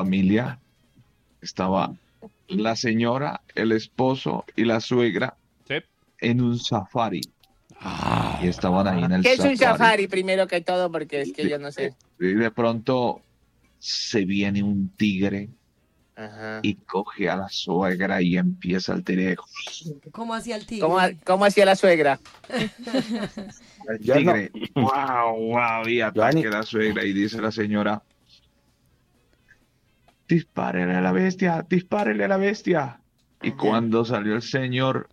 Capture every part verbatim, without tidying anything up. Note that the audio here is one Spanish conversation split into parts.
familia, estaba la señora, el esposo y la suegra Sí. en un safari. Ah, Y estaban ahí en el ¿Qué es un safari. safari primero que todo? Porque es que yo no sé. Y de pronto se viene un tigre Ajá. y coge a la suegra y empieza el tigre. ¿Cómo hacía el tigre? ¿Cómo, cómo hacía la suegra? El Yo no. tigre, wow, wow, y ataque Giovanni. a la suegra y dice la señora, dispárele a la bestia, dispárele a la bestia. Y Ajá. cuando salió el señor,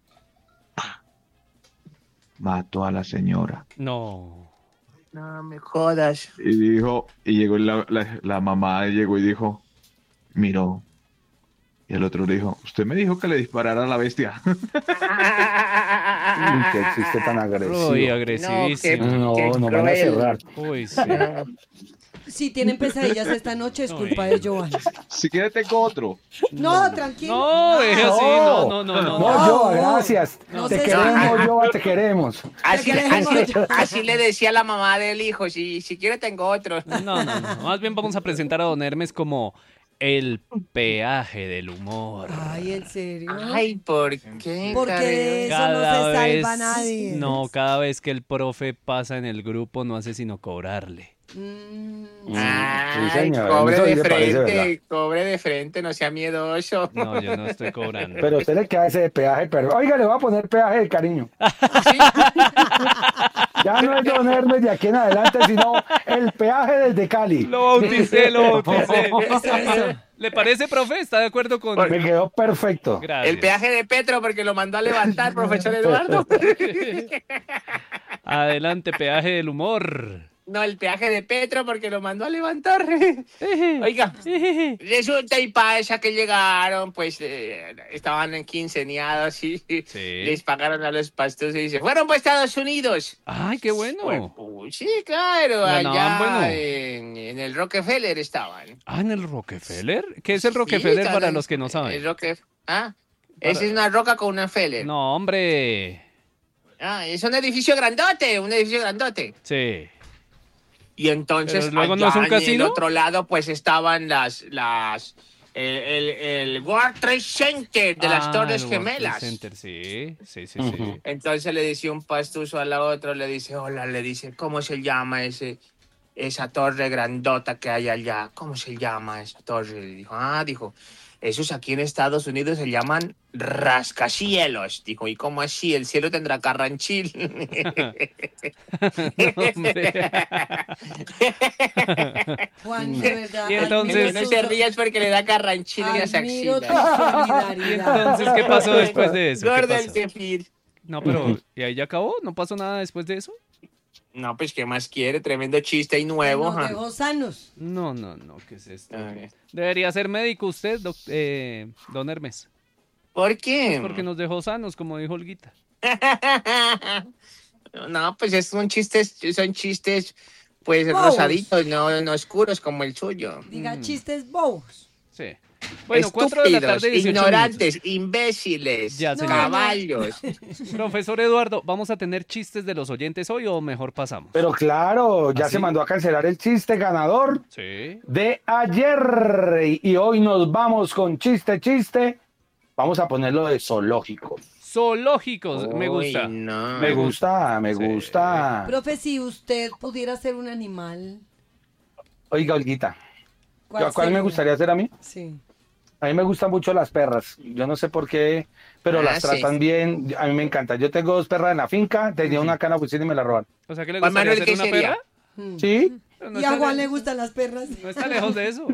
mató a la señora. no. No me jodas. Y dijo, y llegó la, la, la mamá, llegó y dijo, miró. Y el otro dijo, usted me dijo que le disparara a la bestia. Uy, qué chiste tan agresivo. Uy, agresivísimo. No, Qué no van a cruel. cerrar. Uy, sí. Si tienen pesadillas esta noche es culpa Uy. de Giovanni. Si quiere tengo otro. No, tranquilo. No, deje así. No, no, no, no. No, no. Joa, gracias. No te se queremos, sabe. Joa, te queremos. Así, Te queremos. así, así le decía la mamá del hijo, si, si quiere tengo otro. No, no, no. Más bien vamos a presentar a Don Hermes como el peaje del humor. Ay, ¿en serio? Ay, ¿por qué? Porque de eso no Cada se salva vez- nadie. No, cada vez que el profe pasa en el grupo no hace sino cobrarle. Mm, Ay, Sí, señor, cobre eso sí de le parece frente, verdad. cobre de frente, no sea miedoso. No, yo no estoy cobrando. Pero a usted le queda ese de peaje, pero oiga, le voy a poner peaje de cariño. Ya no es Don Hermes de aquí en adelante, sino el peaje desde Cali. Lo bauticé, lo bauticé. Eso, eso. ¿Le parece, profe? ¿Está de acuerdo con...? Me quedó perfecto. Gracias. El peaje de Petro porque lo mandó a levantar, profesor Eduardo. Adelante, peaje del humor. No, el peaje de Petro porque lo mandó a levantar. Oiga, resulta y pasa que llegaron, pues eh, estaban en quinceañados y Sí. les pagaron a los pastores y se fueron para Estados Unidos. Ay, qué bueno. Pues, pues, sí, claro, Ganaban allá bueno. en, en el Rockefeller estaban. Ah, ¿en el Rockefeller? ¿Qué es el Rockefeller Sí, para estaban- los que no el saben? Rocke- Ah, esa es una roca con una Feller. No, hombre. Ah, es un edificio grandote, un edificio grandote. Sí. Y entonces Pero luego no allá es un en el casino. otro lado pues estaban las las el, el, el World Trade Center de las Ah, Torres el World Trade Gemelas. Center, sí, sí, sí, sí. Ujú. Entonces le dice un pastuso a la otra, le dice, hola, le dice, ¿cómo se llama ese esa torre grandota que hay allá? ¿Cómo se llama esa torre? Le dijo, ah, dijo, esos aquí en Estados Unidos se llaman rascacielos. Dijo, ¿y cómo así? El cielo tendrá carranchil. hombre. Juan, de verdad. Y entonces- Que admiro no su- se rías porque le da carranchil en las admiro tu axilas. ¿Y solidaridad. entonces qué pasó después de eso? ¿Qué Gordo el pasó? kefir. No, pero ¿y ahí ya acabó? ¿No pasó nada después de eso? No, pues, ¿qué más quiere? Tremendo chiste y nuevo. Nos ajá. dejó sanos. No, no, no, ¿qué es esto? A ver. Debería ser médico usted, doc- eh, don Hermes. ¿Por qué? Porque nos dejó sanos, como dijo Olguita. No, pues es un chistes, son chistes, pues, Bobos. rosaditos, no, no oscuros como el suyo. Diga Mm. chistes bobos. Sí. Bueno, cuatro de la Estúpidos, tarde, dieciocho ignorantes, imbéciles, Ya, señor. caballos. minutos. Profesor Eduardo, ¿vamos a tener chistes de los oyentes hoy o mejor pasamos? Pero claro, ya ¿Ah, se sí? mandó a cancelar el chiste ganador Sí. de ayer. Y hoy nos vamos con chiste, chiste. Vamos a ponerlo de zoológico. Zoológicos, me Uy, gusta. no. Me gusta, me Sí. gusta. Profe, si usted pudiera ser un animal, Oiga, Olguita, ¿cuál, ¿cuál me sería? gustaría hacer a mí? Sí. A mí me gustan mucho las perras. Yo no sé por qué, pero Ah, las sí. tratan bien. A mí me encanta. Yo tengo dos perras en la finca, tenía una acá en la oficina y me la roban. O sea, ¿qué le Juan gustaría Manuel, hacer ¿qué una sería? perra? Mm. ¿Sí? Pero no Y a está Juan le- le gustan las perras. No está lejos de eso.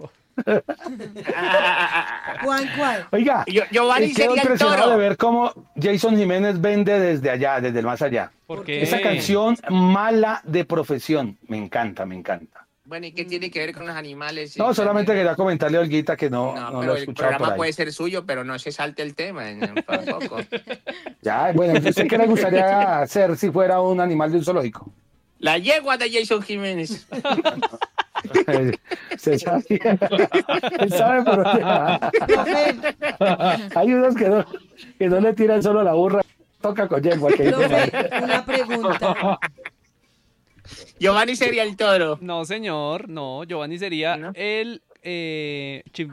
Juan, ¿cuál? Oiga, Yo- Giovanni quedo sería el impresionado toro. de ver cómo Jason Jiménez vende desde allá, desde el más allá. Porque Esa canción Mala de Profesión, me encanta, me encanta. Bueno, ¿y qué tiene que ver con los animales? No, Sí, solamente también. quería comentarle a Olguita que no, No, no pero lo he el escuchado por programa ahí. puede ser suyo, pero no se salte el tema, no, tampoco. Ya, bueno, ¿y usted qué le gustaría hacer si fuera un animal de un zoológico? La yegua de Jason Jiménez. Se sabe, él sabe por dónde va. Hay unos que no, que no le tiran solo la burra, toca con yegua. Que dice Profe, María. una pregunta. Giovanni sería el toro. No, señor, no, Giovanni sería ¿No? el eh,